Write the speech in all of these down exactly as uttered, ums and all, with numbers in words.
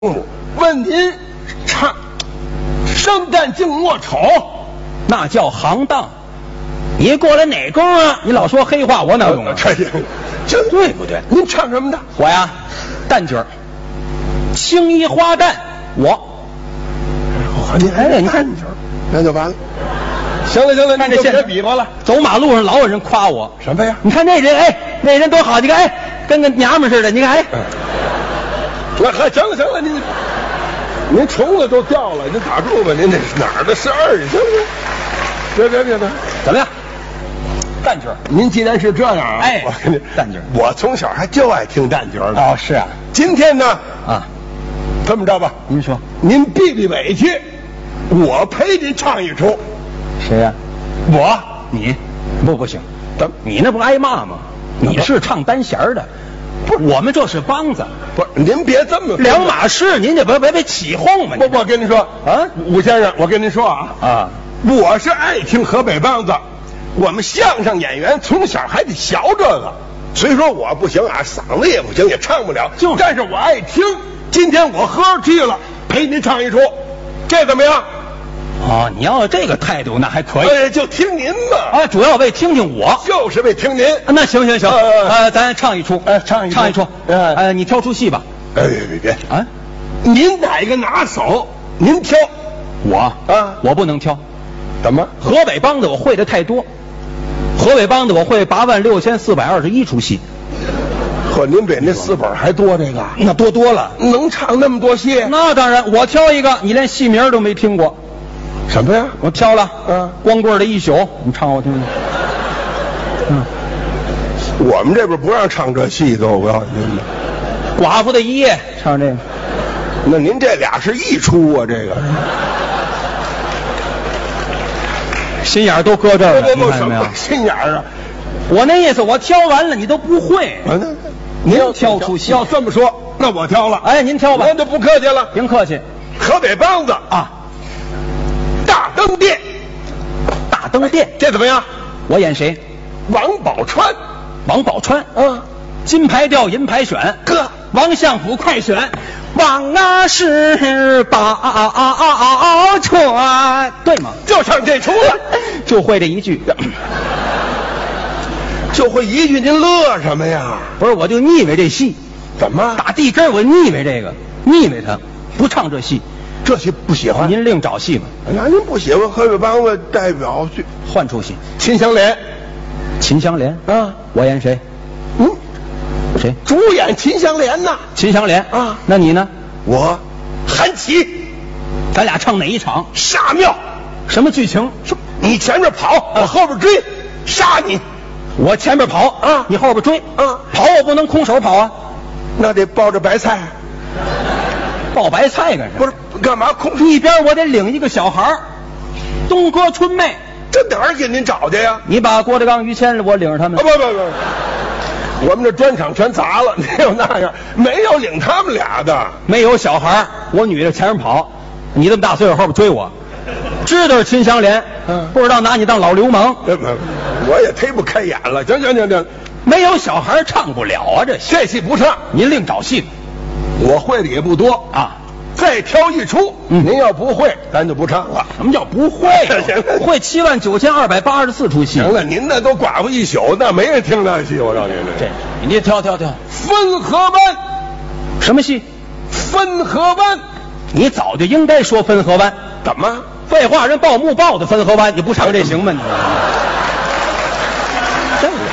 问您唱生旦净末丑， 那叫行当。你过来哪功啊？你老说黑话，我哪懂啊？ 这这对不对？ 您唱什么的？ 我呀，旦角儿，青衣花旦，我。 您哎，你看，那就完了。行了行了， 看这现别比划了。 走马路上老有人夸我什么呀？ 你看那人，哎，那人多好，你看，哎，跟个娘们似的，你看，哎。 那还行了行了，您您虫子都掉了，您打住吧，您这是哪儿的事儿？行不行？别别别别， 怎么样？旦角儿， 您既然是这样啊， 哎， 我跟你旦角儿， 我从小还就爱听旦角儿的。 哦，是啊。 今天呢， 啊， 这么着吧， 您说， 您避避委屈，我陪您唱一出。 谁呀？ 我， 你，不不行， 怎么？ 你那不挨骂吗？你是唱单弦儿的。不是，我们这是梆子， 不是，您别这么两码事，您这别别别起哄嘛！ 我我跟您说啊， 武先生，我跟您说啊啊， 我是爱听河北梆子，我们相声演员从小还得学这个，虽说我不行啊，嗓子也不行，也唱不了， 就是， 但是我爱听。今天我喝去了，陪您唱一出，这怎么样？ 哦，你要这个态度那还可以， 哎，就听您嘛。 啊，主要为听听我， 就是为听您。 那行行行， 呃呃，咱唱一出， 哎，唱一出唱一出， 哎呃，你挑出戏吧。 哎，别别别啊， 您哪个拿手，您挑。 我啊， 我不能挑。 怎么？ 河北梆子我会的太多，河北梆子我会八万六千四百二十一出戏。 呵，您比那四本还多这个？ 那多多了， 能唱那么多戏？ 那当然，我挑一个，你连戏名都没听过。 什么呀？ 我挑了， 嗯， 光棍的一宿，你唱我听听。嗯， 我们这边不让唱这戏都，我告诉您的。 寡妇的一夜，唱这个。 那您这俩是一出啊？这个心眼儿都搁这儿了， 不不不， 你看见没有？ 心眼儿啊！ 我那意思，我挑完了你都不会。 啊，那您要挑出戏， 要这么说，那我挑了。 哎，您挑吧， 那就不客气了。 别客气。 河北梆子啊， 大灯殿， 大灯殿， 这怎么样？ 我演谁？ 王宝钏。 王宝钏。 嗯， 金牌调，银牌选。 哥， 王相府快选。王啊是宝钏，对吗？ 就唱这出了， 就会这一句。 就会一句，您乐什么呀？ 不是，我就腻歪这戏。 怎么？ 打地根我腻歪这个，腻歪他，不唱这戏。 这戏不喜欢？ 您另找戏吧。 那您不喜欢河北梆子代表剧， 换出戏。 秦香莲。 秦香莲啊， 我演谁？ 嗯， 谁？ 主演秦香莲呐。 秦香莲啊， 那你呢？ 我韩琦。 咱俩唱哪一场？ 杀庙。 什么剧情？ 你前面跑，我后边追，杀你。 我前面跑啊， 你后边追啊， 跑我不能空手跑啊， 那得抱着白菜。 抱白菜干什么？ 不是干嘛空？ 一边我得领一个小孩儿，东哥春妹。 这哪儿给您找去呀？ 你把郭德纲、于谦，我领着他们。 啊不不不，我们这专场全砸了，没有那样，没有领他们俩的。 没有小孩儿，我女的前面跑，你这么大岁数后边追我，知道是秦香莲， 嗯， 不知道拿你当老流氓。 我也忒不开眼了。行行行行， 没有小孩唱不了啊，这戏这戏不唱， 您另找戏。 我会的也不多啊， 再挑一出。 嗯， 您要不会，咱就不唱了。 什么叫不会？ 行会七万九千二百八十四出戏。 行了，您那都寡妇一宿，那没人听那戏。我告诉您， 这你挑挑挑。 分河湾。 什么戏？ 分河湾。 你早就应该说分河湾。 怎么？ 废话，人报幕报的分河湾，你不唱这行吗？你这个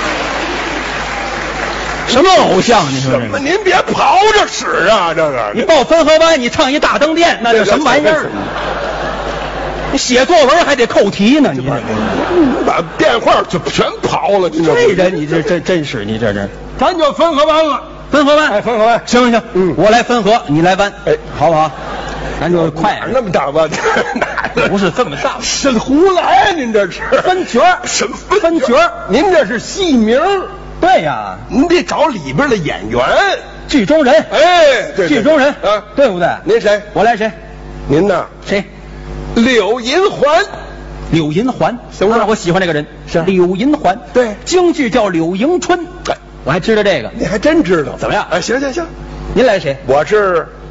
什么偶像？你说这个？ 您别刨着使啊！这个你报分河湾，你唱一大灯殿，那叫什么玩意儿？你写作文还得扣题呢，你这把电话就全刨了。 这人，你这真真是你这人， 咱就分河湾了。 分河湾， 哎，分河湾， 行行行， 嗯， 我来分河，你来湾， 哎， 好不好？咱就快， 那么大湾， 不是这么大， 是胡来，您这是分角儿， 什么分角儿？ 您这是戏名。 对呀， 您得找里边的演员， 剧中人。 哎，对， 剧中人啊， 对不对？ 您谁？ 我来谁？ 您呢？ 谁？ 柳银环。 柳银环， 行吧？ 我喜欢这个人， 是柳银环。 对， 京剧叫柳迎春，我还知道这个。 你还真知道？ 怎么样？ 哎，行行行， 您来谁？ 我是